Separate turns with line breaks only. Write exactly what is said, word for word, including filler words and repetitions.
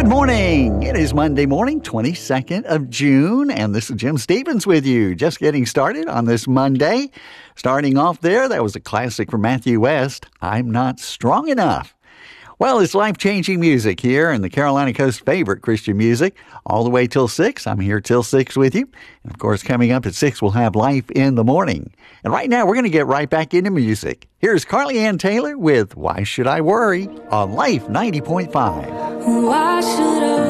Good morning. It is Monday morning, twenty-second of June, and this is Jim Stevens with you. Just getting started on this Monday. Starting off there, that was a classic from Matthew West, I'm Not Strong Enough. Well, it's life-changing music here in the Carolina Coast favorite Christian music. All the way till six. I'm here till six with you. And, of course, coming up at six, we'll have Life in the Morning. And right now, we're going to get right back into music. Here's Carly Ann Taylor with Why Should I Worry on Life ninety point five.
Why should I